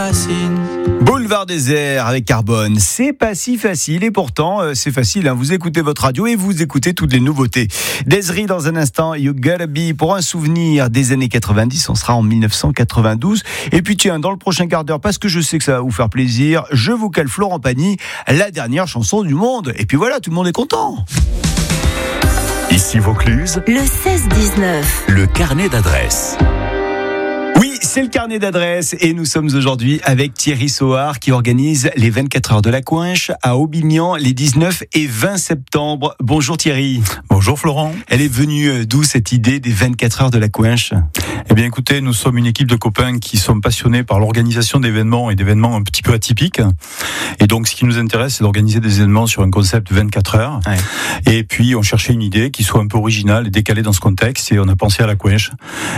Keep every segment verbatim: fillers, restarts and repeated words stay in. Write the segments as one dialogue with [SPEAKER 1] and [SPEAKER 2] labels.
[SPEAKER 1] Boulevard désert avec Carbone, c'est pas si facile et pourtant euh, c'est facile, hein. Vous écoutez votre radio et vous écoutez toutes les nouveautés. Desri dans un instant, You Gotta Be pour un souvenir des années quatre-vingt-dix, on sera en dix-neuf cent quatre-vingt-douze. Et puis tiens, dans le prochain quart d'heure, parce que je sais que ça va vous faire plaisir, je vous cale Florent Pagny, la dernière chanson du monde. Et puis voilà, tout le monde est content.
[SPEAKER 2] Ici Vaucluse,
[SPEAKER 3] le seize dix-neuf,
[SPEAKER 2] le carnet d'adresses.
[SPEAKER 1] Oui, c'est le carnet d'adresses et nous sommes aujourd'hui avec Thierry Soard qui organise les vingt-quatre heures de la Coinche à Aubignan les dix-neuf et vingt septembre. Bonjour Thierry.
[SPEAKER 4] Bonjour Florent.
[SPEAKER 1] Elle est venue d'où cette idée des vingt-quatre heures de la Coinche ?
[SPEAKER 4] Eh bien écoutez, nous sommes une équipe de copains qui sommes passionnés par l'organisation d'événements et d'événements un petit peu atypiques. Et donc ce qui nous intéresse, c'est d'organiser des événements sur un concept vingt-quatre heures. Ouais. Et puis on cherchait une idée qui soit un peu originale et décalée dans ce contexte et on a pensé à la Coinche.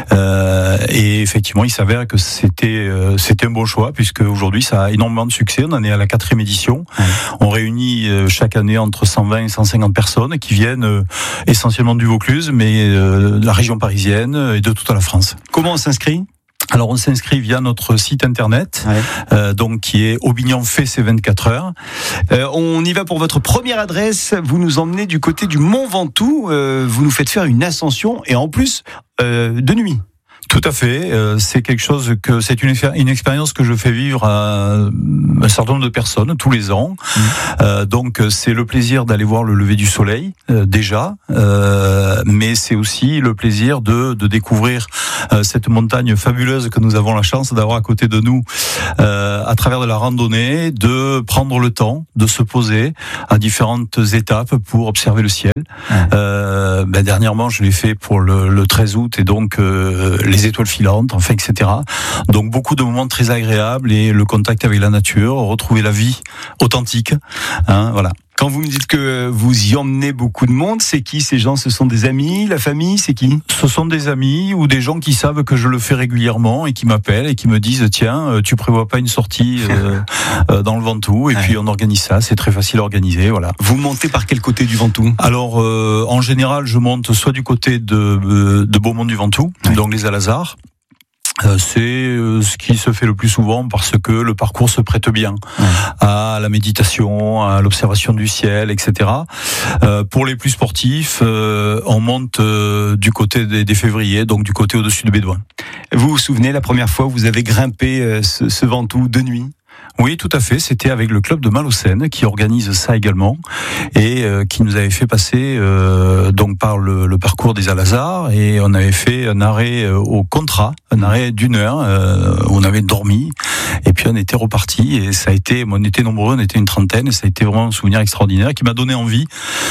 [SPEAKER 4] Euh, et effectivement, il s'avère que c'était euh, c'était un bon choix puisque aujourd'hui ça a énormément de succès. On en est à la quatrième édition. Ouais. On réunit euh, chaque année entre cent vingt et cent cinquante personnes qui viennent euh, essentiellement du Vaucluse, mais euh, de la région parisienne et de toute la France.
[SPEAKER 1] Comment on s'inscrit ?
[SPEAKER 4] Alors on s'inscrit via notre site internet, ouais. euh, donc qui est Aubignan fait ses vingt-quatre heures.
[SPEAKER 1] Euh, on y va pour votre première adresse. Vous nous emmenez du côté du Mont Ventoux. Euh, vous nous faites faire une ascension et en plus euh, de nuit.
[SPEAKER 4] Tout à fait. Euh, c'est quelque chose que c'est une, une expérience que je fais vivre à un certain nombre de personnes tous les ans. Mmh. Euh, donc c'est le plaisir d'aller voir le lever du soleil euh, déjà, euh, mais c'est aussi le plaisir de, de découvrir euh, cette montagne fabuleuse que nous avons la chance d'avoir à côté de nous euh, à travers de la randonnée, de prendre le temps de se poser à différentes étapes pour observer le ciel. Mmh. Euh, ben, dernièrement, je l'ai fait pour le, le treize août et donc euh, les étoiles filantes, enfin, et cetera. Donc beaucoup de moments très agréables et le contact avec la nature, retrouver la vie authentique. Hein, voilà.
[SPEAKER 1] Quand vous me dites que vous y emmenez beaucoup de monde, c'est qui ces gens ? Ce sont des amis, la famille, c'est qui ?
[SPEAKER 4] Ce sont des amis ou des gens qui savent que je le fais régulièrement et qui m'appellent et qui me disent tiens, tu prévois pas une sortie euh, dans le Ventoux et ouais. Puis on organise ça, c'est très facile à organiser, voilà.
[SPEAKER 1] Vous montez par quel côté du Ventoux ?
[SPEAKER 4] Alors euh, en général, je monte soit du côté de, de Beaumont du Ventoux, ouais. Donc les Al-Azhar. Euh, c'est euh, ce qui se fait le plus souvent parce que le parcours se prête bien ouais. à la méditation, à l'observation du ciel, et cetera. Euh, pour les plus sportifs, euh, on monte euh, du côté des, des févriers, donc du côté au-dessus de Bédouin.
[SPEAKER 1] Vous vous souvenez la première fois où vous avez grimpé euh, ce, ce Ventoux de nuit ?
[SPEAKER 4] Oui, tout à fait. C'était avec le club de Malocène qui organise ça également et euh, qui nous avait fait passer euh, donc par le, le parcours des Al-Azhar et on avait fait un arrêt euh, au contrat, un arrêt d'une heure euh, où on avait dormi et puis on était reparti et ça a été, on était nombreux, on était une trentaine et ça a été vraiment un souvenir extraordinaire qui m'a donné envie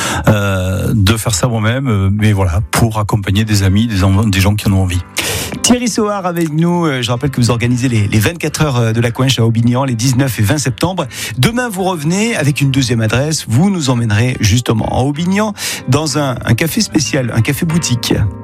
[SPEAKER 4] euh, de faire ça moi-même, mais voilà, pour accompagner des amis, des, en, des gens qui en ont envie.
[SPEAKER 1] Thierry Soard avec nous, je rappelle que vous organisez les, les vingt-quatre heures de la Coinche à Aubignan les dix-neuf et vingt septembre. Demain vous revenez avec une deuxième adresse, vous nous emmènerez justement à Aubignan dans un, un café spécial, un café boutique.